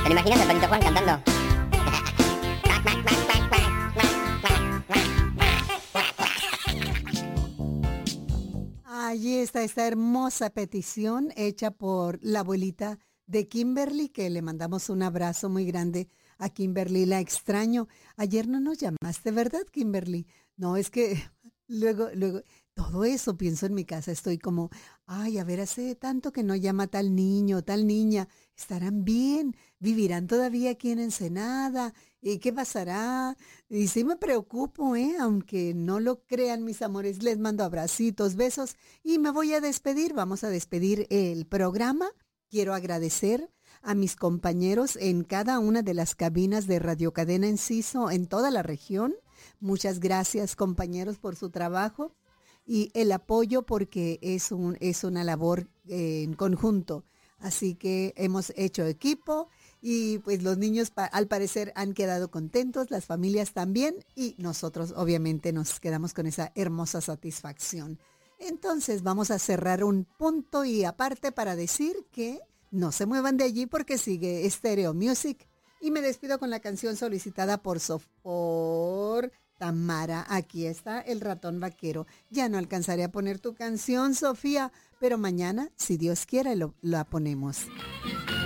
¿Te lo imaginas al Patito Juan cantando? Allí está esta hermosa petición hecha por la abuelita de Kimberly, que le mandamos un abrazo muy grande a Kimberly, la extraño. Ayer no nos llamaste, ¿verdad, Kimberly? No, es que luego, todo eso pienso en mi casa, estoy como, ay, a ver, hace tanto que no llama tal niño, tal niña, ¿estarán bien? ¿Vivirán todavía aquí en Ensenada? ¿Y qué pasará? Y sí me preocupo, ¿eh? Aunque no lo crean mis amores, les mando abracitos, besos y me voy a despedir. Vamos a despedir el programa. Quiero agradecer a mis compañeros en cada una de las cabinas de Radio Cadena Enciso en toda la región. Muchas gracias, compañeros, por su trabajo y el apoyo porque es una labor en conjunto. Así que hemos hecho equipo y pues los niños al parecer han quedado contentos, las familias también y nosotros obviamente nos quedamos con esa hermosa satisfacción. Entonces vamos a cerrar un punto y aparte para decir que no se muevan de allí porque sigue Stereo Music y me despido con la canción solicitada por Tamara. Aquí está el ratón vaquero. Ya no alcanzaré a poner tu canción, Sofía, pero mañana, si Dios quiere, la ponemos.